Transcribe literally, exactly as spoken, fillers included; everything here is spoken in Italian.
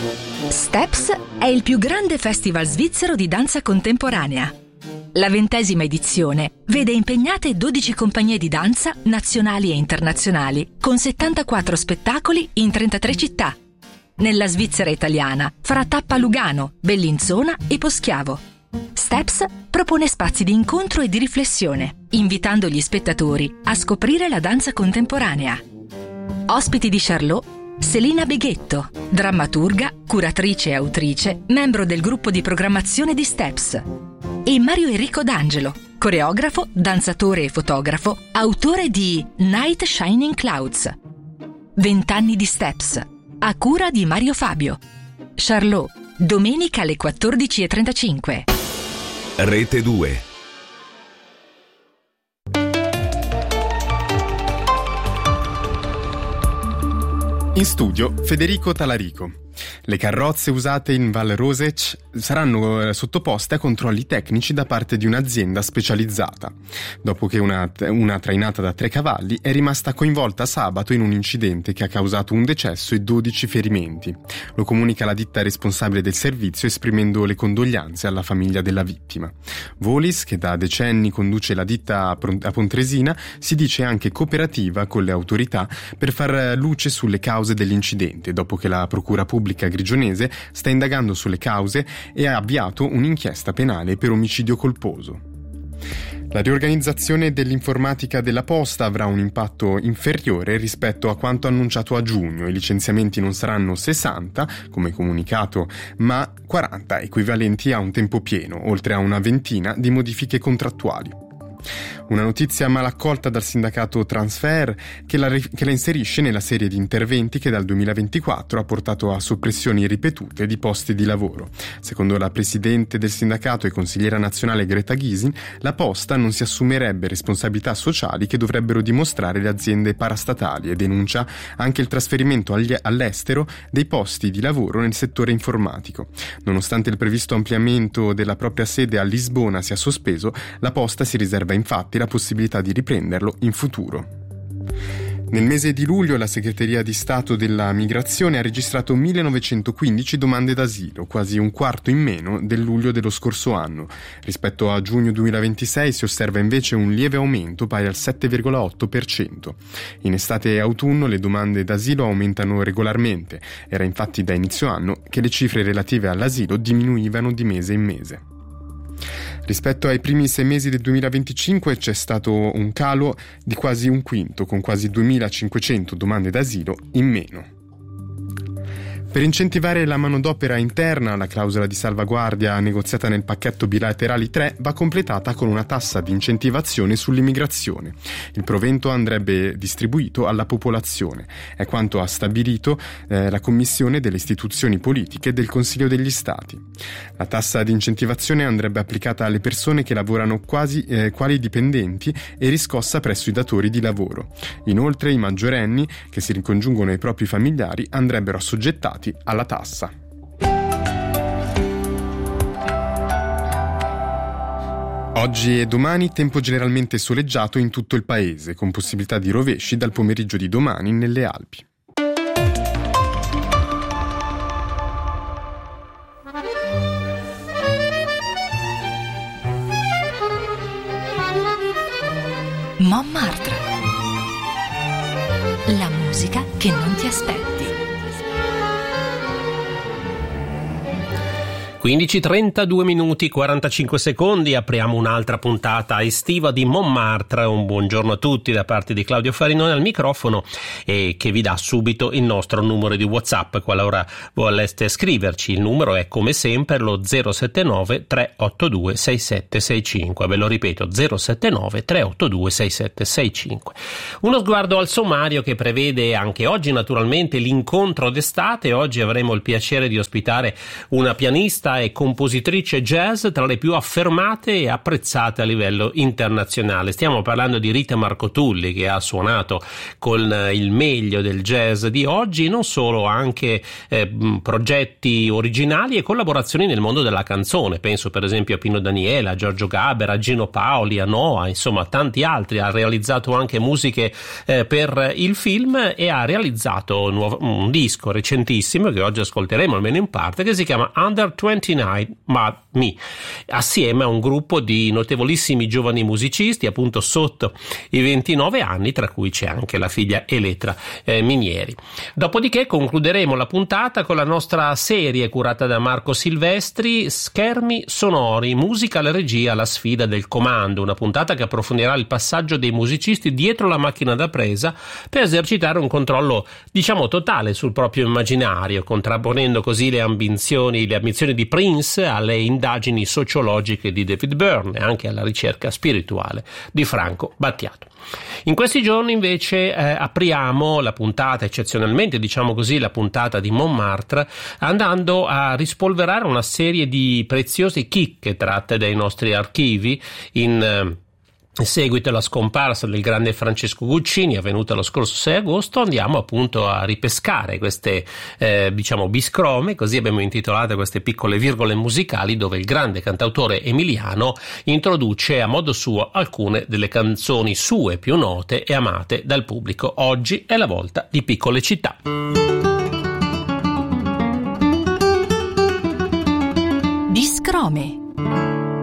Steps è il più grande festival svizzero di danza contemporanea. La ventesima edizione vede impegnate dodici compagnie di danza nazionali e internazionali con settantaquattro spettacoli in trentatré città. Nella Svizzera italiana farà tappa a Lugano, Bellinzona e Poschiavo. Steps propone spazi di incontro e di riflessione, invitando gli spettatori a scoprire la danza contemporanea. Ospiti di Charlot: Selina Beghetto, drammaturga, curatrice e autrice, membro del gruppo di programmazione di Steps, e Mario Enrico D'Angelo, coreografo, danzatore e fotografo, autore di Night Shining Clouds. Vent'anni di Steps, a cura di Mario Fabio. Charlot, domenica alle quattordici e trentacinque. Rete due. In studio Federico Talarico. Le carrozze usate in Val Rosec saranno sottoposte a controlli tecnici da parte di un'azienda specializzata, dopo che una, una trainata da tre cavalli è rimasta coinvolta sabato in un incidente che ha causato un decesso e dodici ferimenti. Lo comunica la ditta responsabile del servizio, esprimendo le condoglianze alla famiglia della vittima. Volis, che da decenni conduce la ditta a Pontresina, si dice anche cooperativa con le autorità per far luce sulle cause dell'incidente, dopo che la procura pubblica grigionese sta indagando sulle cause e ha avviato un'inchiesta penale per omicidio colposo. La riorganizzazione dell'informatica della Posta avrà un impatto inferiore rispetto a quanto annunciato a giugno. I licenziamenti non saranno sessanta, come comunicato, ma quaranta, equivalenti a un tempo pieno, oltre a una ventina di modifiche contrattuali. Una notizia mal accolta dal sindacato Transfer, che la, che la inserisce nella serie di interventi che dal duemilaventiquattro ha portato a soppressioni ripetute di posti di lavoro. Secondo la presidente del sindacato e consigliera nazionale Greta Gysin, la Posta non si assumerebbe responsabilità sociali che dovrebbero dimostrare le aziende parastatali, e denuncia anche il trasferimento agli, all'estero dei posti di lavoro nel settore informatico. Nonostante il previsto ampliamento della propria sede a Lisbona sia sospeso, la Posta si riserva infatti la possibilità di riprenderlo in futuro. Nel mese di luglio la Segreteria di Stato della Migrazione ha registrato millenovecentoquindici domande d'asilo, quasi un quarto in meno del luglio dello scorso anno. Rispetto a giugno duemilaventisei si osserva invece un lieve aumento pari al sette virgola otto per cento. In estate e autunno le domande d'asilo aumentano regolarmente. Era infatti da inizio anno che le cifre relative all'asilo diminuivano di mese in mese. Rispetto ai primi sei mesi del duemilaventicinque c'è stato un calo di quasi un quinto, con quasi duemilacinquecento domande d'asilo in meno. Per incentivare la manodopera interna, la clausola di salvaguardia negoziata nel pacchetto bilaterali tre va completata con una tassa di incentivazione sull'immigrazione. Il provento andrebbe distribuito alla popolazione. È quanto ha stabilito eh, la Commissione delle istituzioni politiche del Consiglio degli Stati. La tassa di incentivazione andrebbe applicata alle persone che lavorano quasi eh, quali dipendenti e riscossa presso i datori di lavoro. Inoltre i maggiorenni che si ricongiungono ai propri familiari andrebbero assoggettati alla tassa. Oggi e domani tempo generalmente soleggiato in tutto il paese, con possibilità di rovesci dal pomeriggio di domani nelle Alpi. Montmartre. La musica che non ti aspetti. quindici e trentadue minuti quarantacinque secondi, apriamo un'altra puntata estiva di Montmartre. Un buongiorno a tutti da parte di Claudio Farinone al microfono, e che vi dà subito il nostro numero di WhatsApp qualora voleste scriverci. Il numero è come sempre lo zero sette nove tre otto due sei sette sei cinque, ve lo ripeto, zero sette nove tre otto due sei sette sei cinque. Uno sguardo al sommario che prevede anche oggi naturalmente l'incontro d'estate. Oggi avremo il piacere di ospitare una pianista pianista e compositrice jazz tra le più affermate e apprezzate a livello internazionale. Stiamo parlando di Rita Marcotulli, che ha suonato con il meglio del jazz di oggi, non solo, anche eh, progetti originali e collaborazioni nel mondo della canzone. Penso per esempio a Pino Daniele, a Giorgio Gaber, a Gino Paoli, a Noah, insomma tanti altri. Ha realizzato anche musiche eh, per il film e ha realizzato un, nuovo, un disco recentissimo che oggi ascolteremo almeno in parte, che si chiama Under ventinove Ma Me, assieme a un gruppo di notevolissimi giovani musicisti appunto sotto i ventinove anni, tra cui c'è anche la figlia Elettra eh, Minieri. Dopodiché concluderemo la puntata con la nostra serie curata da Marco Silvestri, Schermi sonori, musica alla regia, la sfida del comando, una puntata che approfondirà il passaggio dei musicisti dietro la macchina da presa per esercitare un controllo diciamo totale sul proprio immaginario, contrapponendo così le ambizioni, le ambizioni di Prince alle indagini sociologiche di David Byrne e anche alla ricerca spirituale di Franco Battiato. In questi giorni invece eh, apriamo la puntata, eccezionalmente diciamo così, la puntata di Montmartre, andando a rispolverare una serie di preziose chicche tratte dai nostri archivi in eh, In seguito alla scomparsa del grande Francesco Guccini, avvenuta lo scorso sei agosto, andiamo appunto a ripescare queste eh, diciamo biscrome, così abbiamo intitolato queste piccole virgole musicali, dove il grande cantautore emiliano introduce a modo suo alcune delle canzoni sue più note e amate dal pubblico. Oggi è la volta di Piccole città. Biscrome.